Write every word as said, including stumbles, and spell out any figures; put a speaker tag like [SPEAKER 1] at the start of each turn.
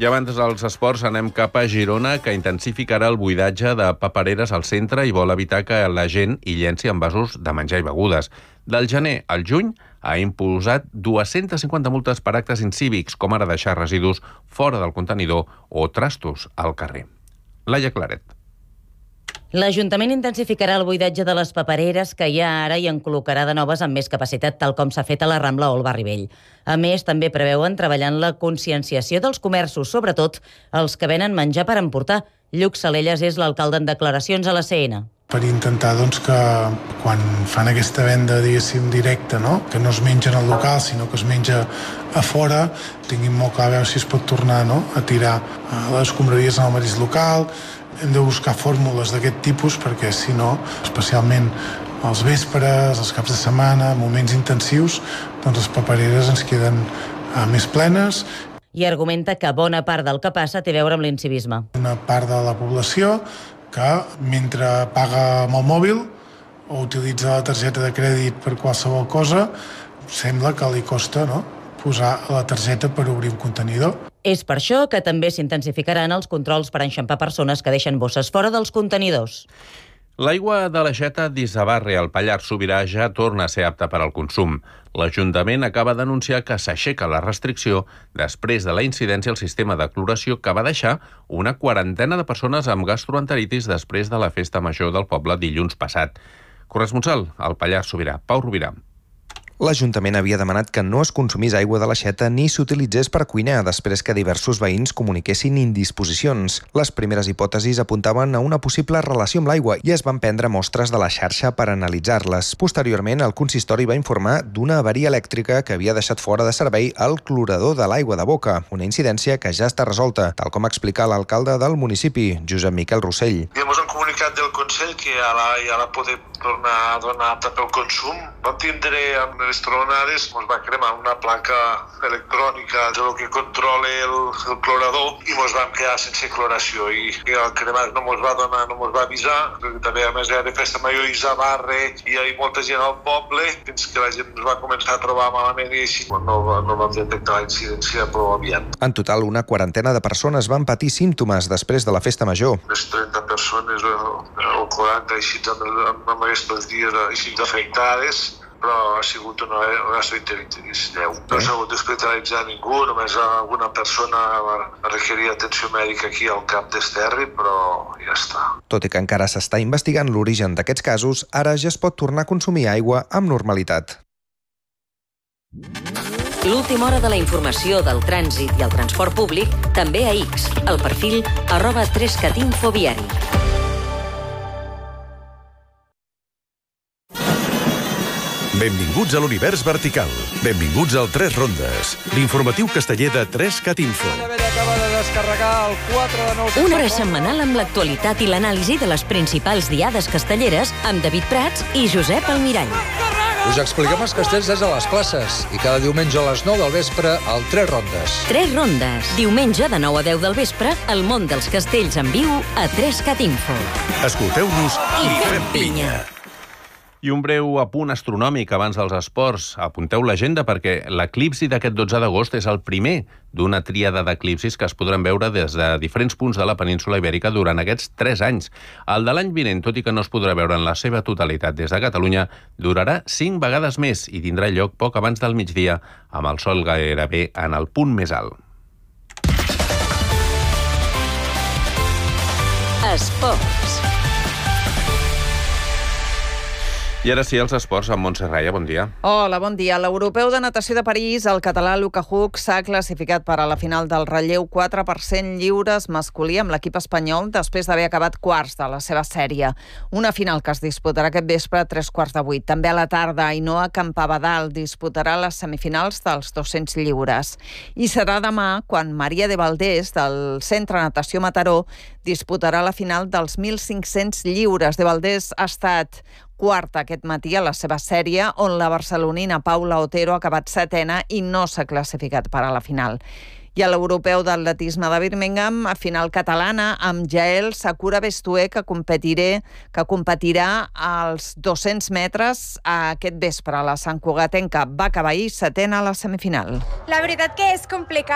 [SPEAKER 1] I abans dels esports anem cap a Girona, que intensificarà el buidatge de papereres al centre i vol evitar que la gent hi llenci envasos de menjar i begudes. Del gener al juny ha imposat dues-centes cinquanta multes per actes incívics, com ara deixar residus fora del contenidor o trastos al carrer. Laia Claret.
[SPEAKER 2] L'Ajuntament intensificarà el buidatge de les papereres que hi ha ara i en col·locarà de noves amb més capacitat, tal com s'ha fet a la Rambla o al Barri Vell. A més, també preveuen treballar en la conscienciació dels comerços, sobretot els que venen menjar per emportar. Lluc Salelles és l'alcalde en declaracions a la C N.
[SPEAKER 3] Per intentar doncs, que quan fan aquesta venda, diguéssim, directa, no? que no es menja en el local, sinó que es menja a fora, tinguin molt clar a veure si es pot tornar, no? a tirar les escombraries en el mateix local. Hem de buscar fórmules d'aquest tipus perquè, si no, especialment als vespres, als caps de setmana, moments intensius, doncs les papereres ens queden uh, més plenes.
[SPEAKER 2] I argumenta que bona part del que passa té a veure amb l'incivisme.
[SPEAKER 3] Una part de la població que, mentre paga amb el mòbil o utilitza la targeta de crèdit per qualsevol cosa, sembla que li costa, no?, posar la targeta per obrir un contenidor.
[SPEAKER 2] És per això que també s'intensificaran els controls per enxampar persones que deixen bosses fora dels contenidors.
[SPEAKER 1] L'aigua de l'aixeta d'Isabarre, al Pallars Sobirà, ja torna a ser apta per al consum. L'Ajuntament acaba d'anunciar que s'aixeca la restricció després de la incidència al sistema de cloració que va deixar una quarantena de persones amb gastroenteritis després de la festa major del poble dilluns passat. Corresponsal al Pallars Sobirà, Pau Rovira.
[SPEAKER 4] L'Ajuntament havia demanat que no es consumís aigua de l'aixeta ni s'utilitzés per cuinar després que diversos veïns comuniquessin indisposicions. Les primeres hipòtesis apuntaven a una possible relació amb l'aigua i es van prendre mostres de la xarxa per analitzar-les. Posteriorment, el consistori va informar d'una avaria elèctrica que havia deixat fora de servei el clorador de l'aigua de boca, una incidència que ja està resolta, tal com explica l'alcalde del municipi, Josep Miquel Rossell.
[SPEAKER 5] I hem un comunicat del Consell que ja la, ja la podem tornar a donar apta pel consum. Vam tindre amb les tronades, ens va cremar una placa electrònica del que controla el, el clorador i ens vam quedar sense cloració i, i el cremat no ens va donar, no ens va avisar, perquè també a més era de festa major i Isabarre i hi havia molta gent al poble, fins que la gent ens va començar a trobar malament i així no, no vam detectar la incidència prou aviat.
[SPEAKER 4] En total, una quarantena de persones van patir símptomes després de la festa major.
[SPEAKER 5] Les trenta persones o, o quaranta així amb, amb aquests dies així afectades, però ha sigut una gastroenteritis lleu. No s'ha hagut d'hospitalitzar ningú, només alguna persona va requerir atenció mèdica aquí al cap d'Esterri, però ja està.
[SPEAKER 4] Tot i que encara s'està investigant l'origen d'aquests casos, ara ja es pot tornar a consumir aigua amb normalitat.
[SPEAKER 6] L'última hora de la informació del trànsit i el transport públic també a X, al perfil arroba tres cat infoviari.
[SPEAKER 7] Benvinguts a l'univers vertical. Benvinguts al tres rondes, l'informatiu casteller de tres cat info.
[SPEAKER 6] Una hora setmanal amb l'actualitat i l'anàlisi de les principals diades castelleres amb David Prats i Josep Almirall.
[SPEAKER 8] Us expliquem els castells des de les places i cada diumenge a les nou del vespre al tres rondes.
[SPEAKER 6] tres rondes. Diumenge de nou a deu del vespre, el món dels castells en viu a tres cat info.
[SPEAKER 7] Escolteu-nos i fem pinya.
[SPEAKER 1] I un breu apunt astronòmic abans dels esports. Apunteu l'agenda perquè l'eclipsi d'aquest dotze d'agost és el primer d'una tríada d'eclipsis que es podran veure des de diferents punts de la península Ibèrica durant aquests tres anys. El de l'any vinent, tot i que no es podrà veure en la seva totalitat des de Catalunya, durarà cinc vegades més i tindrà lloc poc abans del migdia, amb el sol gairebé en el punt més alt.
[SPEAKER 6] Esports.
[SPEAKER 1] I ara sí, els esports amb Montse Raya, bon dia.
[SPEAKER 9] Hola, bon dia. L'europeu de natació de París, el català Luka Hug, s'ha classificat per a la final del relleu quatre per cent lliures masculí amb l'equip espanyol després d'haver acabat quarts de la seva sèrie. Una final que es disputarà aquest vespre a tres quarts de vuit. També a la tarda, Ainhoa Campabadal disputarà les semifinals dels dos-cents lliures. I serà demà quan Maria de Valdés, del Centre Natació Mataró, disputarà la final dels mil cinc-cents lliures. De Valdés ha estat quarta aquest matí a la seva sèrie, on la barcelonina Paula Otero ha acabat setena i no s'ha classificat per a la final. I a l'europeu d'atletisme de Birmingham, a final catalana, amb Jael Sakura Bestué, que competiré, que competirà als dos-cents metres aquest vespre. La santcugatenca va acabar ahir setena a la semifinal.
[SPEAKER 10] La veritat que és complicat.